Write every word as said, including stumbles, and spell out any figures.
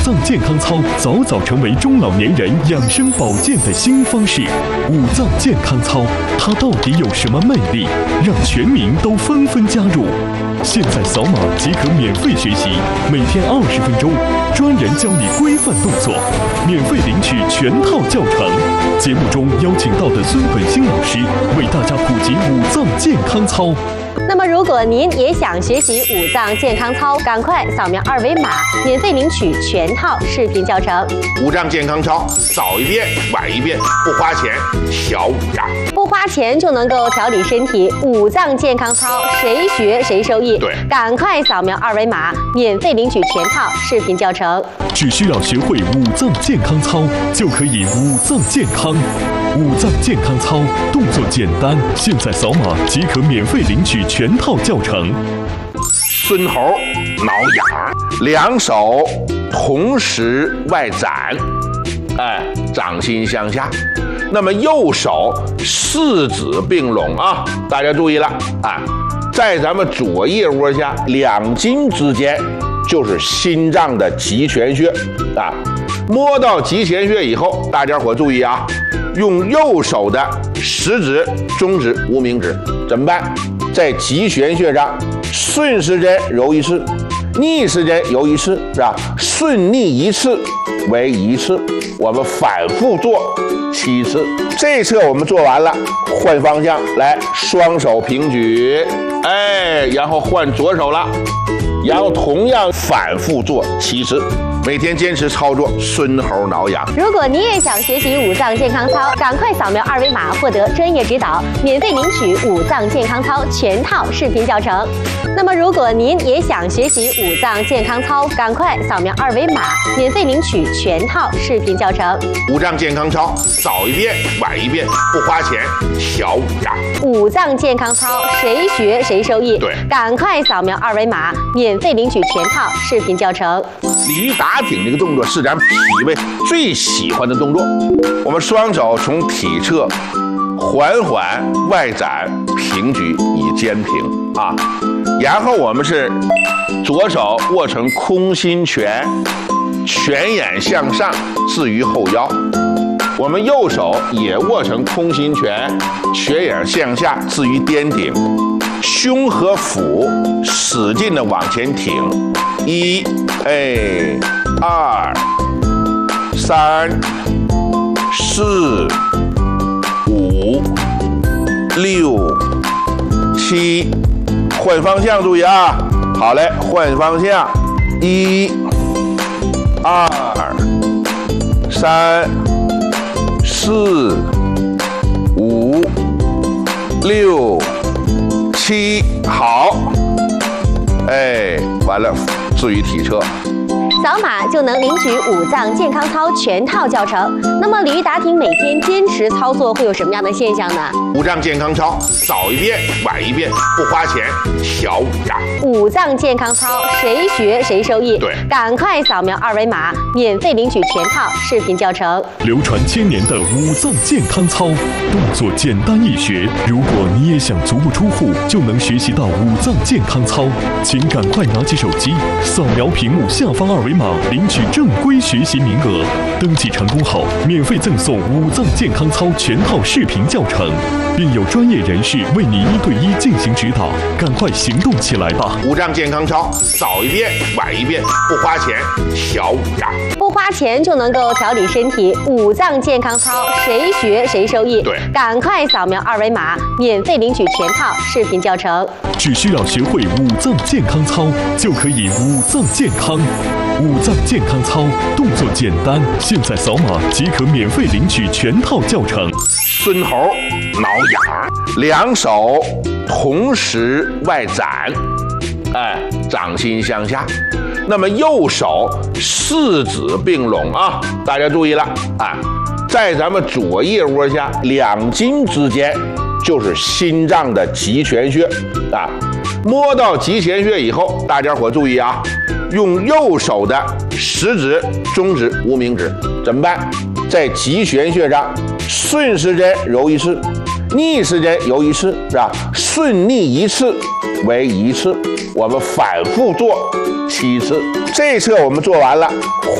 脏健康操早早成为中老年人养生保健的新方式。五脏健康操，它到底有什么魅力，让全民都纷纷加入？现在扫码即可免费学习，每天二十分钟，专人教你规范动作，免费领取全套教程。节目中邀请到的孙本兴老师为大家普及五脏健康操。 那么，如果您也想学习五脏健康操，赶快扫描二维码，免费领取全套视频教程。 五脏健康操，早一遍晚一遍，不花钱，小五脏。 不花钱就能够调理身体，五脏健康操，谁学谁受益。 对， 赶快扫描二维码，免费领取全套视频教程。 只需要学会五脏健康操，就可以五脏健康。五脏健康操动作简单，现在扫码即可免费领取全套教程。 孙猴挠痒，两手同时外展，哎，掌心向下。那么右手四指并拢啊，大家注意了啊，在咱们左腋窝下两筋之间就是心脏的极泉穴啊。摸到极泉穴以后，大家伙注意啊，用右手的食指、中指、无名指怎么办？在极泉穴上顺时针揉一次，逆时针揉一次，是吧？顺逆一次为一次，我们反复做七次。这侧我们做完了，换方向来，双手平举，哎，然后换左手了，然后同样反复做七次。每天坚持操作，孙猴挠痒。 如果你也想学习五脏健康操，赶快扫描二维码，获得专业指导，免费领取五脏健康操全套视频教程。那么，如果您也想学习五脏健康操，赶快扫描二维码，免费领取全套视频教程。 五脏健康操，早一遍晚一遍，不花钱，小五脏。 五脏健康操，谁学谁受益。 对， 赶快扫描二维码，免费领取全套视频教程。 鲤鱼打挺这个动作是咱脾胃最喜欢的动作。我们双手从体侧缓缓外展平举以肩平啊，然后我们是左手握成空心拳，拳眼向上置于后腰。我们右手也握成空心拳，拳眼向下置于颠顶，胸和腹使劲的往前挺。一，哎，二，三，四，五，六，七，换方向，注意啊！好嘞，换方向，一，二，三，四，五，六，七，好，哎，完了。置于体侧， 扫码就能领取五脏健康操全套教程。那么，鲤鱼打挺每天坚持操作会有什么样的现象呢？ 五脏健康操，早一遍晚一遍，不花钱，小五脏。 五脏健康操，谁学谁受益。 对， 赶快扫描二维码，免费领取全套视频教程。 流传千年的五脏健康操，动作简单易学。如果你也想足不出户就能学习到五脏健康操，请赶快拿起手机，扫描屏幕下方二维码，领取正规学习名额。登记成功后，免费赠送五脏健康操全套视频教程，并有专业人士为你一对一进行指导。赶快行动起来吧！ 五脏健康操，早一遍晚一遍，不花钱，小五脏。 不花钱就能够调理身体，五脏健康操，谁学谁受益。 对， 赶快扫描二维码，免费领取全套视频教程。 只需要学会五脏健康操，就可以五脏健康。五脏健康操动作简单，现在扫码即可免费领取全套教程。 孙猴挠痒，两手同时外展，哎，掌心向下。那么右手四指并拢啊，大家注意了啊，在咱们左腋窝下两筋之间就是心脏的极泉穴啊。摸到极泉穴以后，大家伙注意啊，用右手的食指、中指、无名指怎么办？在极泉穴上顺时针揉一次，逆时针揉一次，是吧？顺逆一次为一次，我们反复做七次。这侧我们做完了，